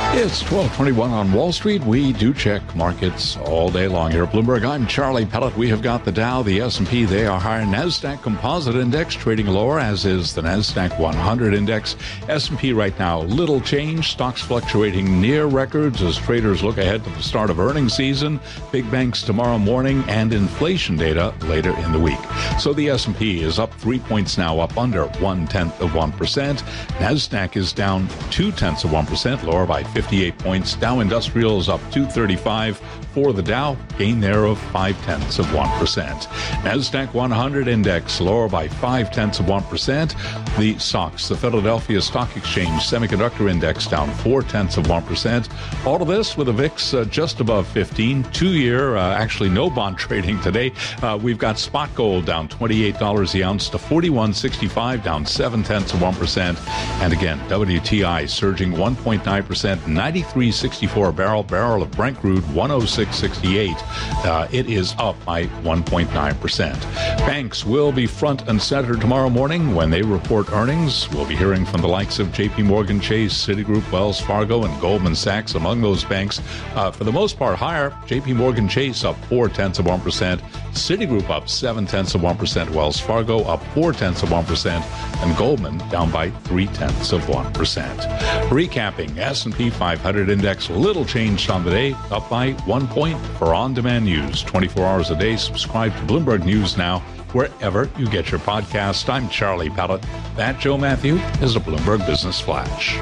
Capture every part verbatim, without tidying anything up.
It's twelve twenty-one on Wall Street. We do check markets all day long here at Bloomberg. I'm Charlie Pellet. We have got the Dow, the S and P. They are higher. NASDAQ Composite Index trading lower, as is the NASDAQ one hundred Index. S and P right now, little change. Stocks fluctuating near records as traders look ahead to the start of earnings season. Big banks tomorrow morning and inflation data later in the week. So the S and P is up three points now, up under one-tenth of one percent. NASDAQ is down two-tenths of one percent, lower by fifty-eight points. Dow Industrial is up two thirty-five for the Dow, gain there of five-tenths of one percent. NASDAQ one hundred Index lower by five-tenths of one percent. The S O X, the Philadelphia Stock Exchange Semiconductor Index, down four-tenths of one percent. All of this with a V I X uh, just above fifteen. Two-year, uh, actually no bond trading today. Uh, we've got spot gold down twenty-eight dollars the ounce to forty-one sixty-five, down seven-tenths of one percent. And again, W T I surging one point nine percent, ninety-three sixty-four a barrel. Barrel of Brent crude, one oh six sixty-eight. Uh, it is up by one point nine percent. Banks will be front and center tomorrow morning when they report earnings. We'll be hearing from the likes of J P Morgan Chase, Citigroup, Wells Fargo, and Goldman Sachs among those banks. Uh, for the most part, higher. J P Morgan Chase up four-tenths of one percent. Citigroup up seven-tenths of one percent. Wells Fargo up four-tenths of one percent. And Goldman down by three-tenths of one percent. Recapping, S and P five hundred Index, little changed on the day, up by one point. For on-demand news, twenty-four hours a day, subscribe to Bloomberg News Now, wherever you get your podcast. I'm Charlie Pellet. That, Joe Matthew, is a Bloomberg Business Flash.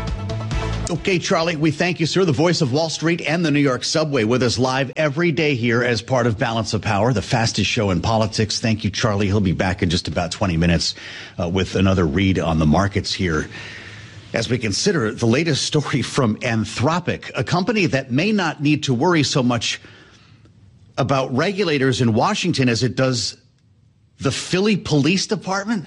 Okay, Charlie, we thank you, sir, the voice of Wall Street and the New York subway, with us live every day here as part of Balance of Power, the fastest show in politics. Thank you, Charlie. He'll be back in just about twenty minutes uh, with another read on the markets here, as we consider the latest story from Anthropic, a company that may not need to worry so much about regulators in Washington as it does the Philly Police Department.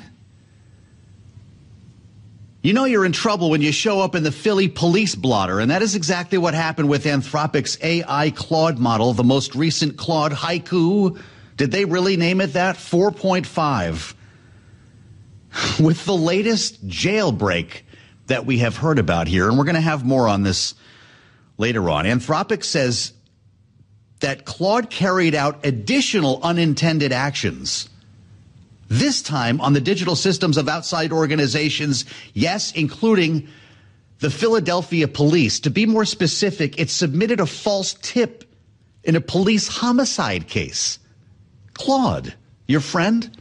You know you're in trouble when you show up in the Philly Police Blotter, and that is exactly what happened with Anthropic's A I Claude model, the most recent Claude Haiku. Did they really name it that? four point five. With the latest jailbreak that we have heard about here, and we're going to have more on this later on. Anthropic says that Claude carried out additional unintended actions, this time on the digital systems of outside organizations, yes, including the Philadelphia police. To be more specific, it submitted a false tip in a police homicide case. Claude, your friend?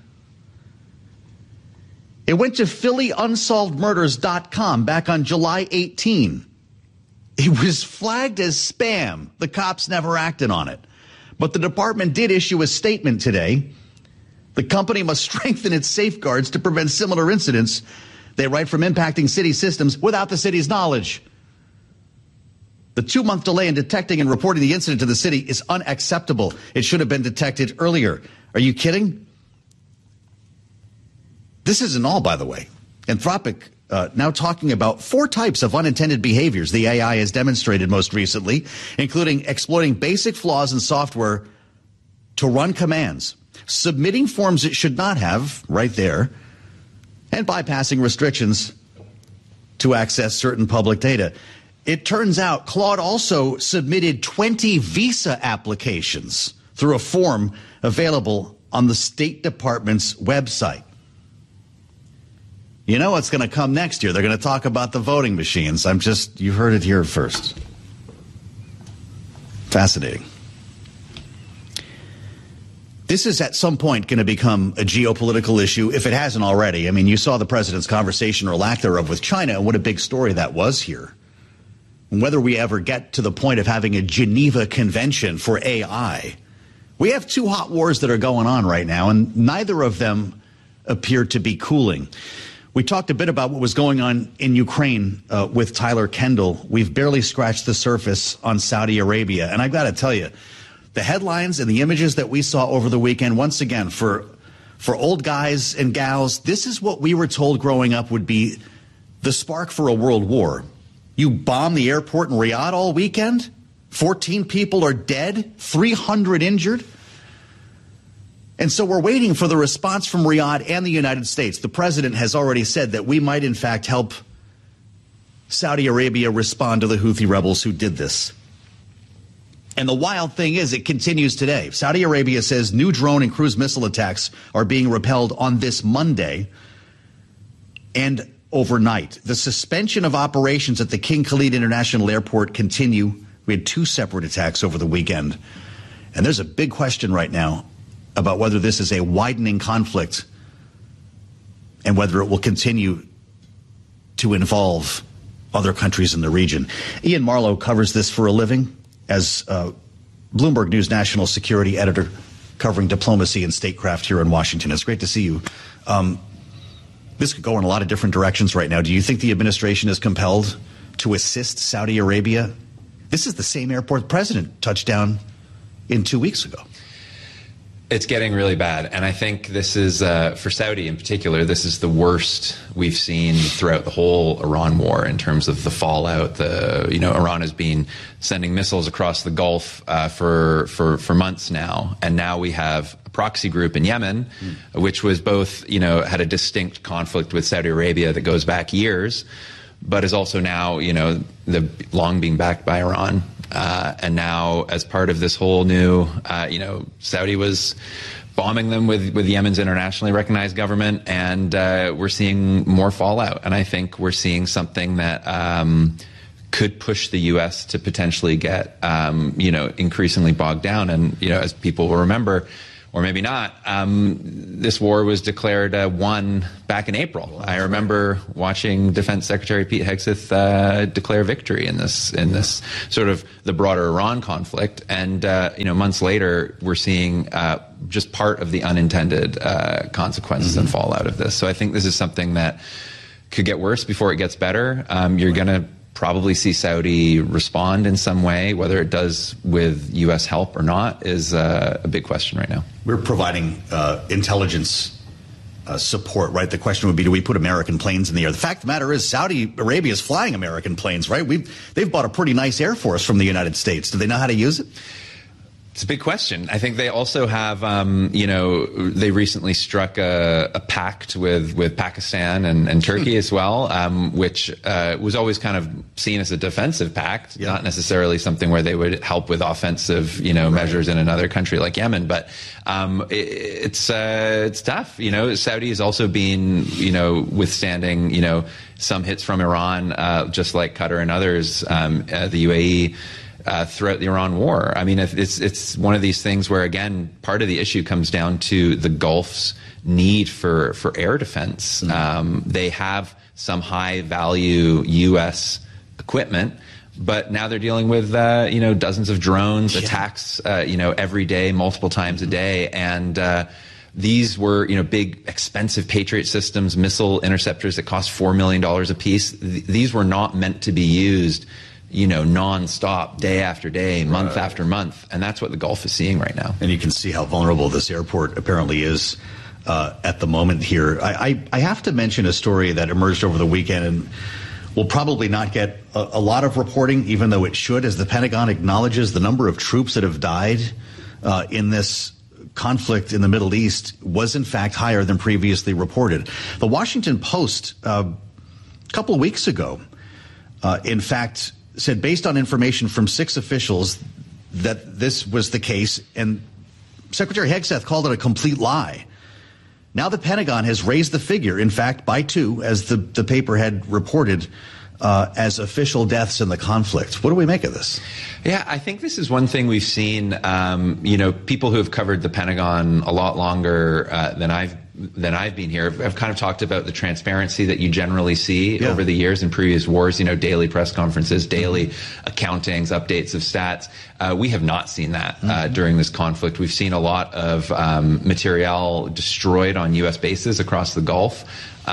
It went to Philly Unsolved Murders dot com back on July eighteenth. It was flagged as spam. The cops never acted on it. But the department did issue a statement today. The company must strengthen its safeguards to prevent similar incidents, they write, from impacting city systems without the city's knowledge. The two-month delay in detecting and reporting the incident to the city is unacceptable. It should have been detected earlier. Are you kidding? This isn't all, by the way. Anthropic uh, now talking about four types of unintended behaviors the A I has demonstrated most recently, including exploiting basic flaws in software to run commands, submitting forms it should not have, right there, and bypassing restrictions to access certain public data. It turns out Claude also submitted twenty visa applications through a form available on the State Department's website. You know what's going to come next year? They're going to talk about the voting machines. I'm just, you heard it here first. Fascinating. This is at some point going to become a geopolitical issue, if it hasn't already. I mean, you saw the president's conversation, or lack thereof, with China, and what a big story that was here. And whether we ever get to the point of having a Geneva Convention for A I. We have two hot wars that are going on right now, and neither of them appear to be cooling. We talked a bit about what was going on in Ukraine uh, with Tyler Kendall. We've barely scratched the surface on Saudi Arabia. And I've got to tell you, the headlines and the images that we saw over the weekend, once again, for for old guys and gals, this is what we were told growing up would be the spark for a world war. You bomb the airport in Riyadh all weekend? fourteen people are dead, three hundred injured. And so we're waiting for the response from Riyadh and the United States. The president has already said that we might, in fact, help Saudi Arabia respond to the Houthi rebels who did this. And the wild thing is, it continues today. Saudi Arabia says new drone and cruise missile attacks are being repelled on this Monday and overnight. The suspension of operations at the King Khalid International Airport continue. We had two separate attacks over the weekend. And there's a big question right now about whether this is a widening conflict and whether it will continue to involve other countries in the region. Ian Marlowe covers this for a living as uh, Bloomberg News national security editor covering diplomacy and statecraft here in Washington. It's great to see you. Um, this could go in a lot of different directions right now. Do you think the administration is compelled to assist Saudi Arabia? This is the same airport the president touched down in two weeks ago. It's getting really bad. And I think this is, uh, for Saudi in particular, this is the worst we've seen throughout the whole Iran war in terms of the fallout. The, you know, Iran has been sending missiles across the Gulf uh, for, for, for months now. And now we have a proxy group in Yemen, mm. which was both, you know, had a distinct conflict with Saudi Arabia that goes back years, but is also now, you know, the long being backed by Iran. Uh, and now, as part of this whole new, uh, you know, Saudi was bombing them with, with Yemen's internationally recognized government, and uh, we're seeing more fallout. And I think we're seeing something that um, could push the U S to potentially get, um, you know, increasingly bogged down. And, you know, as people will remember, or maybe not, um, this war was declared uh, won back in April. Well, I remember right. watching Defense Secretary Pete Hegseth uh, declare victory in this in yeah. this sort of the broader Iran conflict. And uh, you know, months later, we're seeing uh, just part of the unintended uh, consequences mm-hmm. and fallout of this. So I think this is something that could get worse before it gets better. Um, you're right. going to probably see Saudi respond in some way. Whether it does with U S help or not is uh, a big question right now. We're providing uh, intelligence uh, support, right? The question would be, do we put American planes in the air? The fact of the matter is Saudi Arabia is flying American planes, right? We've, they've bought a pretty nice Air Force from the United States. Do they know how to use it? It's a big question. I think they also have, um, you know, they recently struck a, a pact with, with Pakistan and, and Turkey as well, um, which uh, was always kind of seen as a defensive pact, yeah. not necessarily something where they would help with offensive, you know, right. measures in another country like Yemen. But um, it, it's uh, it's tough. You know, Saudi has also been, you know, withstanding, you know, some hits from Iran, uh, just like Qatar and others, um, uh, the U A E. Uh, throughout the Iran war. I mean, it's it's one of these things where, again, part of the issue comes down to the Gulf's need for, for air defense. Mm-hmm. Um, they have some high-value U S equipment, but now they're dealing with, uh, you know, dozens of drones, yeah. attacks, uh, you know, every day, multiple times mm-hmm. a day. And uh, these were, you know, big, expensive Patriot systems, missile interceptors that cost four million dollars a piece. Th- these were not meant to be used, you know, nonstop, day after day, month right. after month. And that's what the Gulf is seeing right now. And you can see how vulnerable this airport apparently is uh, at the moment here. I, I, I have to mention a story that emerged over the weekend and will probably not get a, a lot of reporting, even though it should, as the Pentagon acknowledges the number of troops that have died uh, in this conflict in the Middle East was in fact higher than previously reported. The Washington Post uh, a couple of weeks ago, uh, in fact, said based on information from six officials that this was the case, and Secretary Hegseth called it a complete lie. Now the Pentagon has raised the figure, in fact, by two, as the, the paper had reported, uh, as official deaths in the conflict. What do we make of this? Yeah, I think this is one thing we've seen, um, you know, people who have covered the Pentagon a lot longer uh, than I've than I've been here. I've kind of talked about the transparency that you generally see yeah. over the years in previous wars, you know, daily press conferences, daily mm-hmm. accountings, updates of stats. Uh, we have not seen that mm-hmm. uh, during this conflict. We've seen a lot of um, materiel destroyed on U S bases across the Gulf.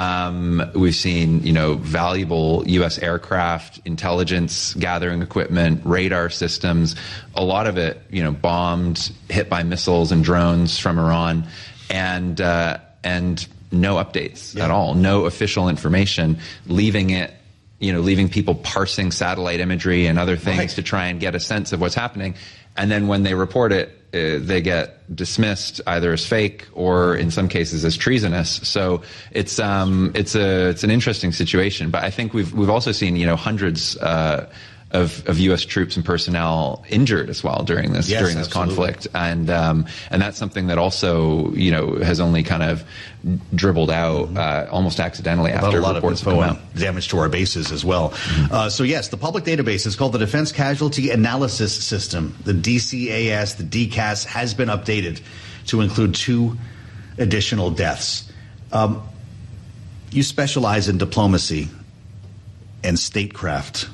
Um, we've seen, you know, valuable U S aircraft, intelligence gathering equipment, radar systems, a lot of it, you know, bombed, hit by missiles and drones from Iran. And, uh, and no updates yeah. at all, no official information, leaving it, you know, leaving people parsing satellite imagery and other things right. to try and get a sense of what's happening. and then when they report it, uh, they get dismissed either as fake or in some cases as treasonous. So it's um, it's a it's an interesting situation. But I think we've we've also seen you know hundreds uh, of of U S troops and personnel injured as well during this yes, during this absolutely. conflict, and um, and that's something that also you know has only kind of dribbled out uh, almost accidentally About after a lot reports of have info come out. and damage to our bases as well. Mm-hmm. Uh, so yes, the public database is called the Defense Casualty Analysis System. The D C A S, the D C A S, has been updated to include two additional deaths. Um, you specialize in diplomacy and statecraft.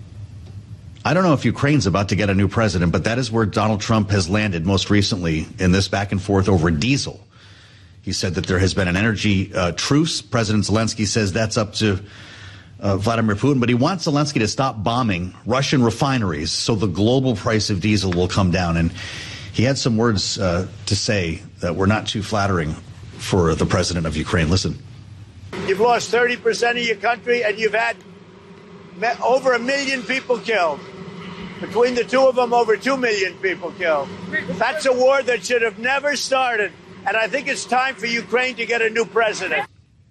I don't know if Ukraine's about to get a new president, but that is where Donald Trump has landed most recently in this back and forth over diesel. He said that there has been an energy uh, truce. President Zelensky says that's up to uh, Vladimir Putin, but he wants Zelensky to stop bombing Russian refineries so the global price of diesel will come down. And he had some words uh, to say that were not too flattering for the president of Ukraine. Listen. You've lost thirty percent of your country, and you've had over a million people killed. Between the two of them, over two million people killed. That's a war that should have never started. And I think it's time for Ukraine to get a new president.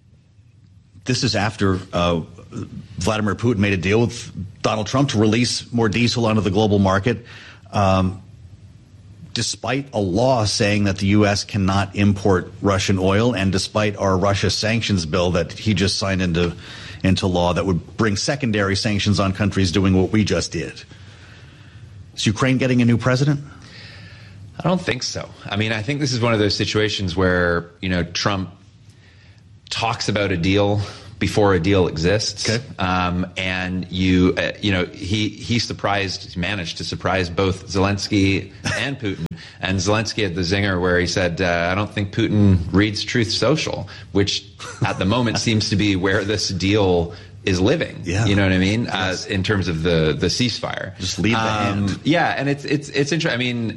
This is after uh, Vladimir Putin made a deal with Donald Trump to release more diesel onto the global market, um, despite a law saying that the U S cannot import Russian oil, and despite our Russia sanctions bill that he just signed into, into law that would bring secondary sanctions on countries doing what we just did. Is Ukraine getting a new president? I don't think so. I mean, I think this is one of those situations where, you know, Trump talks about a deal before a deal exists. Okay. Um, and you, uh, you know, he, he surprised, managed to surprise both Zelensky and Putin. And Zelensky had the zinger where he said, uh, I don't think Putin reads Truth Social, which at the moment seems to be where this deal is living. Yeah. You know what I mean? Yes. Uh, in terms of the, the ceasefire. Just leave the um, hand. Yeah. And it's, it's, it's interesting. I mean,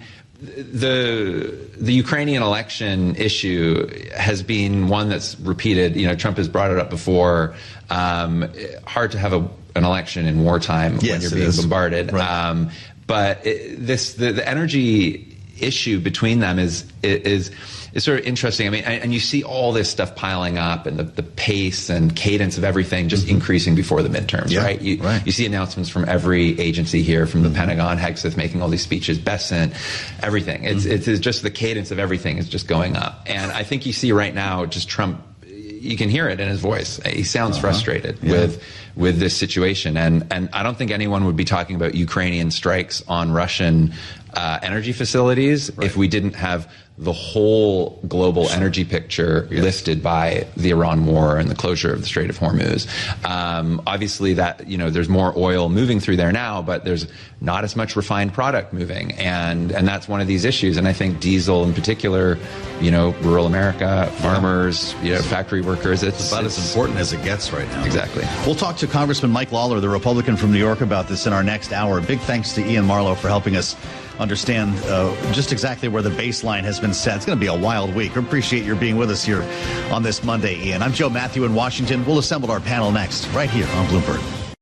the the Ukrainian election issue has been one that's repeated. You know, Trump has brought it up before. Um, hard to have a, an election in wartime yes, when you're being is. bombarded. Right. Um, but it, this the, the energy issue between them is is is sort of interesting. I mean, and you see all this stuff piling up, and the, the pace and cadence of everything just mm-hmm. increasing before the midterms, yeah, right? You, right? You see announcements from every agency here, from the mm-hmm. Pentagon, Hegseth making all these speeches, Bessent, everything. It's, mm-hmm. it's just the cadence of everything is just going up. And I think you see right now just Trump, you can hear it in his voice. He sounds uh-huh. frustrated yeah. with with this situation. And, and I don't think anyone would be talking about Ukrainian strikes on Russian uh, energy facilities right. if we didn't have the whole global energy picture yes. lifted by the Iran war and the closure of the Strait of Hormuz. Um, obviously, that you know, there's more oil moving through there now, but there's not as much refined product moving, and and that's one of these issues. And I think diesel, in particular, you know, rural America, farmers, you know, factory workers, it's, it's about it's, as important as it gets right now. Exactly. We'll talk to Congressman Mike Lawler, the Republican from New York, about this in our next hour. Big thanks to Ian Marlowe for helping us understand uh, just exactly where the baseline has been set. It's going to be a wild week. We appreciate your being with us here on this Monday, Ian. I'm Joe Matthew in Washington. We'll assemble our panel next, right here on Bloomberg.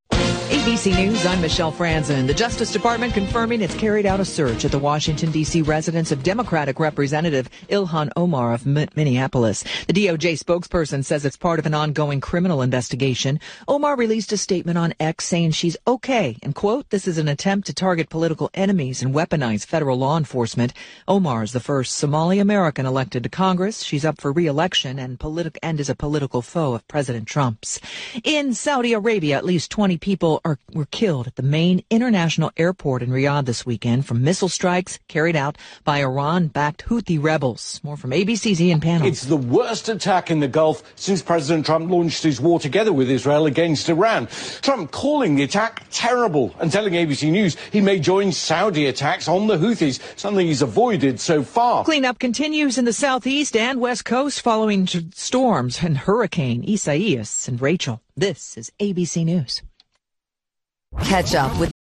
A B C News, I'm Michelle Franzen. The Justice Department confirming it's carried out a search at the Washington, D C residence of Democratic Representative Ilhan Omar of Minneapolis. The D O J spokesperson says it's part of an ongoing criminal investigation. Omar released a statement on X saying she's okay, and, quote, this is an attempt to target political enemies and weaponize federal law enforcement. Omar is the first Somali American elected to Congress. She's up for re-election and, politi- and is a political foe of President Trump's. In Saudi Arabia, at least twenty people are were killed at the main international airport in Riyadh this weekend from missile strikes carried out by Iran-backed Houthi rebels. More from A B C's Ian Pannell. It's the worst attack in the Gulf since President Trump launched his war together with Israel against Iran. Trump calling the attack terrible and telling A B C News he may join Saudi attacks on the Houthis, something he's avoided so far. Cleanup continues in the southeast and west coast following storms and Hurricane Isaias and Rachel. This is A B C News. Catch up with